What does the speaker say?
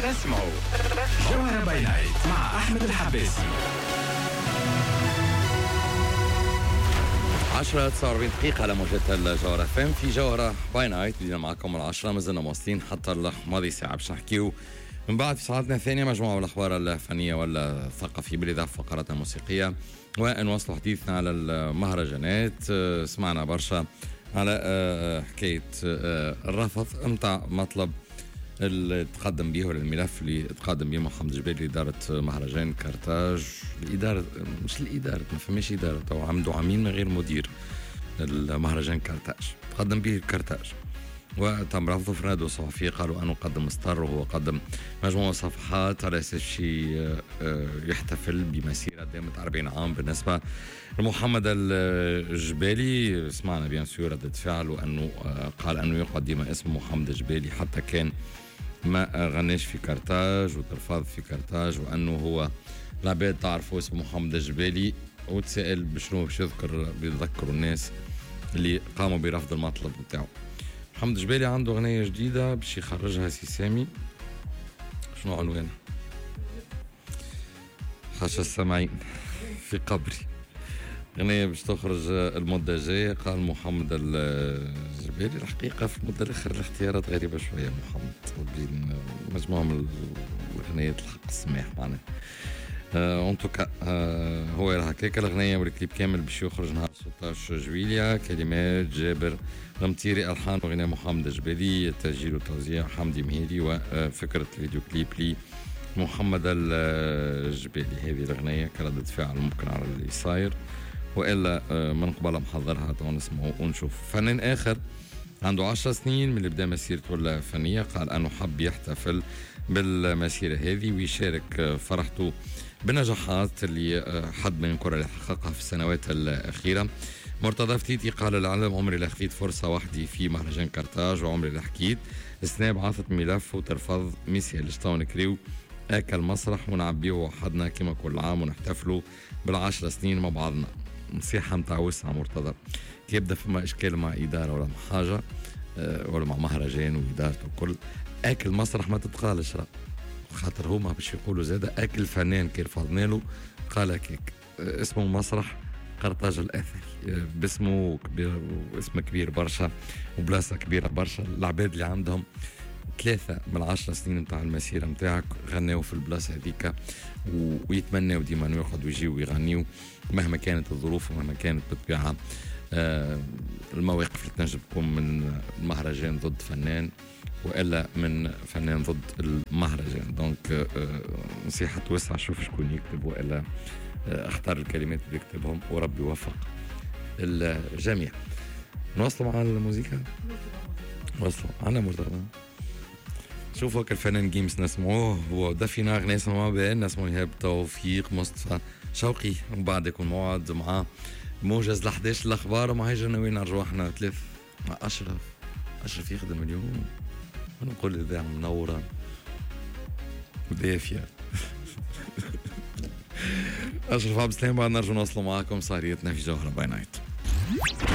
اسمعوا جوهرة باي نايت مع أحمد الحباسي. 10:49 على موجة الجوهرة فم في جوهرة باي نايت. بدينا معكم العشرة، مازلنا مواصلين حتى الماضي ساعة باش نحكيو من بعد في ساعتنا الثانية مجموعة من الأخبار الفنية والثقافية بالإضافة فقراتنا الموسيقية، ونواصل حديثنا على المهرجانات. سمعنا برشا على حكاية الرفض متاع مطلب اللي تقدم به ولا الملف اللي تقدم به محمد جبالي لإدارة مهرجان كارتاج. الإدارة مش الإدارة، ما فماش إدارة، تو عمدوا عامين من غير مدير المهرجان كارتاج، تقدم به كارتاج وتم رفضه. فرنادو الصحفية قالوا أنه قدم مستر وهو قدم مجموعة صفحات على أساس شيء يحتفل بمسيرة دامت 40 عام بالنسبة لمحمد الجبالي. سمعنا بيان سور ردة فعل، وأنه قال أنه يقعد ديما اسم محمد الجبالي حتى كان ما غناش في كارتاج وترفض في كارتاج، وأنه هو العباد تعرفوا اسم محمد الجبالي. وتسأل بشنو باش بيذكروا الناس اللي قاموا برفض المطلب بتاعه. محمد جبالي عنده أغنية جديدة باش يخرجها سي سامي، شنو عنوانها؟ حاشا السامعين في قبري. أغنية باش تخرج المدة الجاية. قال محمد الجبالي الحقيقة في المدة الأخيرة الاختيارات غريبة شوية محمد بين مجموعة من الأغنيات الحق السماح معناها. انتوكا هو هكاك الأغنية والكليب كامل باش يخرج نهار 16 جويلية. كلمات جابر غمتيري، ألحان وغناء محمد الجبالي، تسجيل وتوزيع حمدي مهيدي، وفكرة فيديو كليب لي محمد الجبالي. هذه الأغنية كردة فعل ممكن على اللي صاير، وإلا من قبل محضرها تو نسمعه ونشوف. فنان آخر عنده 10 سنين من اللي بدأ مسيرته الفنية، قال أنه حب يحتفل بالمسيرة هذه ويشارك فرحته بالنجاحات اللي حد من ينكر اللي حققها في السنوات الأخيرة. مرتضى فتيتي قال العالم عمري اللي خذيت فرصة وحدي في مهرجان كارتاج، وعمري اللي حكيت سناب عاثت ملف وترفض ميسيال شتون كريو أكل مسرح ونعبيه وحدنا كما كل عام ونحتفلوا بال10 سنين مع بعضنا. نصيحة متاع وسع مرتضى كي يبدأ فما إشكال مع إدارة ولا مع حاجة ولا مع مهرجان وإدارته وكل، أكل مسرح ما تتقالش رأ، خاطر هما باش يقولوا زادة أكل فنان كي رفضنا له قال هكاك. اسمه مسرح قرطاج الأثري باسمه كبير، واسم كبير برشا وبلاصة كبيرة برشا. العباد اللي عندهم 3 من 10 سنين متاع المسيرة متاعك غناو في البلاصة هذيك ويتمنوا ديما ياخذوا ويجيوا ويغنيوا مهما كانت الظروف ومهما كانت بالطبيعة المواقف اللي تنجم تكون من المهرجان ضد فنان وإلا من فنان ضد المهرجان. دونك نصيحة توسع، شوف شكون يكتب وإلا اختار الكلمات اللي يكتبهم وربي يوفق الجميع. نوصلوا مع الموسيقى، وصلوا عنا مرتضى. شوفوا الفنان جيمس نسمعوه، هو دفينا أغنية نسمعوها بين نسمعوا إيهاب توفيق مصطفى شوقي، ومن بعد يكون موعد مع موجز ل11 الأخبار. ومع هيجا ناويين نرجعوا احنا 3 مع أشرف يخدم اليوم ونقول الإذاعة منورة ودافية. أشرف عبد السلام، بعد نرجع نوصلوا معاكم سهريتنا في جوهرة باي نايت.